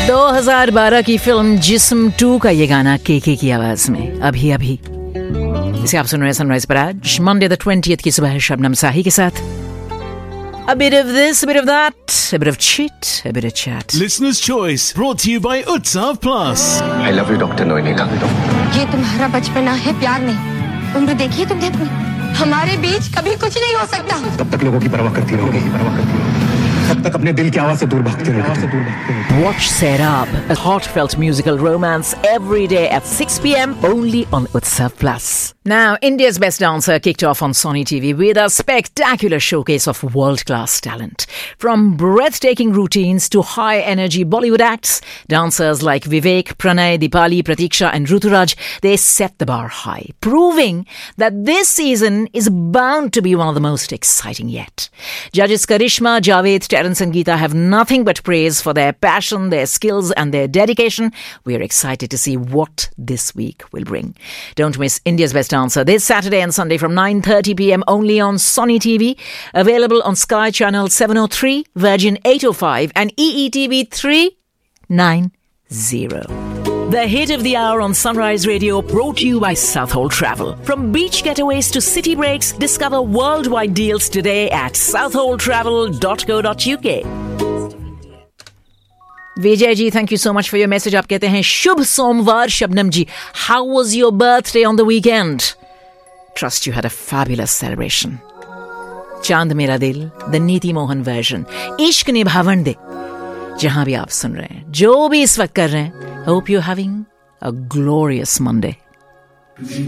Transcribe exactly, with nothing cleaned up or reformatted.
दो हज़ार बारह की फिल्म जिस्म टू का ये गाना केके की आवाज में अभी अभी। इसे आप सुन रहे हैं सनराइज पर आज मंडे द ट्वेंटियथ की सुबह शबनम साही के साथ। A bit of this, a bit of that, a bit of chit, a bit of chat. Listener's Choice brought to you by Utsav Plus. I love you, Doctor Noinila. ये तुम्हारा बचपना है, प्यार नहीं। उम्र देखिए तुमने अपनी। हमारे बीच कभी कुछ नहीं हो सकता। तब तक लोगों की परवाह करती रहोगे, परवाह करती रहोगे। तब तक अपने दिल की आवाज से दूर भागते रहोगे। Watch Serab, a heartfelt musical romance every day at six p.m. only on Utsav Plus. Now, India's Best Dancer kicked off on Sony T V with a spectacular showcase of world-class talent. From breathtaking routines to high-energy Bollywood acts, dancers like Vivek, Pranay, Dipali, Pratiksha and Ruturaj, they set the bar high, proving that this season is bound to be one of the most exciting yet. Judges Karishma, Javed, Terence and Geeta have nothing but praise for their passion, their skills and their dedication. We are excited to see what this week will bring. Don't miss India's Best Dancer this Saturday and Sunday from nine thirty p.m. only on Sony T V. Available on Sky Channel seven oh three, Virgin eight oh five and E E T V three ninety. The hit of the hour on Sunrise Radio brought to you by Southhold Travel. From beach getaways to city breaks, discover worldwide deals today at southhold travel dot co dot uk. Vijay ji, thank you so much for your message. आप कहते हैं शुभ सोमवार शबनम जी. How was your birthday on the weekend? Trust you had a fabulous celebration. चांद मेरा दिल, the नीति Mohan version. इश्क निभावन दे. जहां भी आप सुन रहे हैं, जो भी इस वक्त कर रहे हैं, hope you're having a glorious Monday.